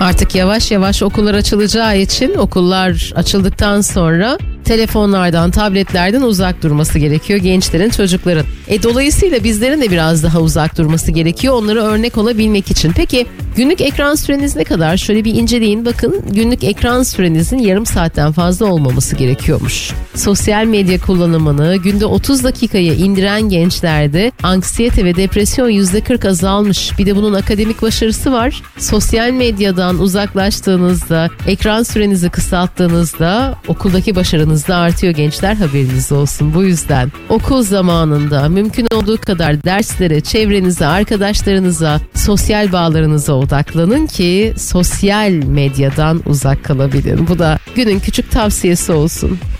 Artık yavaş yavaş okullar açılacağı için okullar açıldıktan sonra telefonlardan, tabletlerden uzak durması gerekiyor gençlerin, çocukların. Dolayısıyla bizlerin de biraz daha uzak durması gerekiyor onlara örnek olabilmek için. Peki günlük ekran süreniz ne kadar? Şöyle bir inceleyin bakın. Günlük ekran sürenizin yarım saatten fazla olmaması gerekiyormuş. Sosyal medya kullanımını günde 30 dakikaya indiren gençlerde anksiyete ve depresyon %40 azalmış. Bir de bunun akademik başarısı var. Sosyal medyadan uzaklaştığınızda, ekran sürenizi kısalttığınızda okuldaki başarınız da artıyor gençler, haberiniz olsun. Bu yüzden okul zamanında mümkün olduğu kadar derslere, çevrenize, arkadaşlarınıza, sosyal bağlarınıza odaklanın ki sosyal medyadan uzak kalabilin. Bu da günün küçük tavsiyesi olsun.